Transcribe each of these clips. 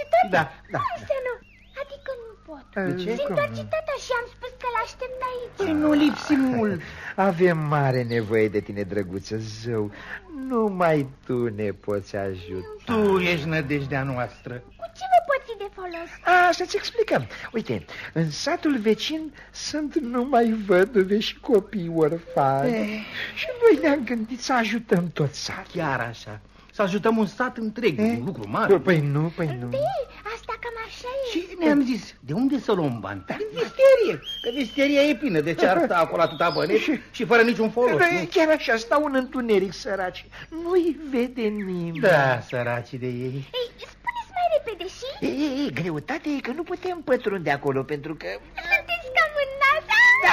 tot? Da. Cum să nu? Adică nu pot. De ce? Și întoarce tata și am spus că l-aștept aici. Nu lipsi mult. Avem mare nevoie de tine, drăguță, zău. Numai tu ne poți ajuta. Tu ești nădejdea noastră. Cu ce vă poți fi de folos? Să-ți explicăm. Uite, în satul vecin sunt numai văduve și copii orfani. Și noi ne-am gândit să ajutăm tot satul. Chiar așa. Să ajutăm un sat întreg, un lucru mare. Păi nu. Asta cam așa e. Și ne-am zis, de unde să luăm bani? Din visterie, că visteria e plină. De ce ar sta acolo atâta bani și fără niciun folos? Chiar așa, stau în întuneric, săraci. Nu-i vede nimeni. Da, săracii de ei. Ei, spuneți mai repede și... Greutatea e că nu putem pătrunde acolo, pentru că... Sunteți cam în NASA?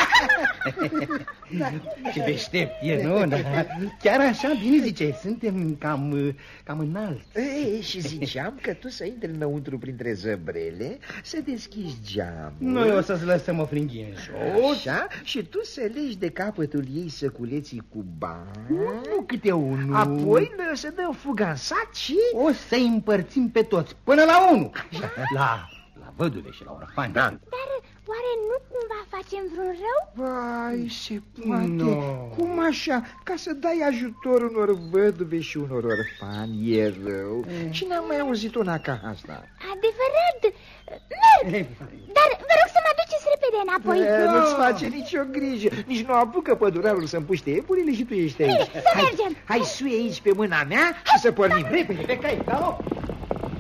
Ce deștept e, nu? Da. Chiar așa, bine zice, suntem cam înalți. Și ziceam că tu să intri înăuntru printre zăbrele, să deschizi geamul. Noi o să-ți lăsăm o fringhie în jos. Așa, și tu să legi de capătul ei săculeții cu bani. Nu câte unul. Apoi să dăm fuga în sat și... O să-i împărțim pe toți, până la 1. La văduve și la orfani. Da. Dar oare nu cumva facem vreun rău? Vai, se poate. No. Cum așa? Ca să dai ajutor unor văduve și unor orfani e rău. Și n-am mai auzit una ca asta. Adevărat, merg. Dar vă rog să mă aduceți repede înapoi. Nu-ți face nicio grijă. Nici nu apucă pădurarul să împuște iepurile și tu ești aici. Să mergem. Hai, sui aici pe mâna mea și să pornim repede pe cai.